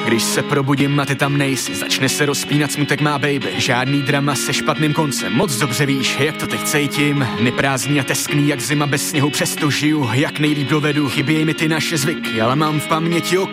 Když se probudím a ty tam nejsi, začne se rozpínat smutek má baby. Žádný drama se špatným koncem, moc dobře víš, jak to teď cítím. Neprázdný a teskný jak zima bez sněhu, přesto žiju, jak nejlíp dovedu. Chybějí mi ty naše zvyky, ale mám v paměti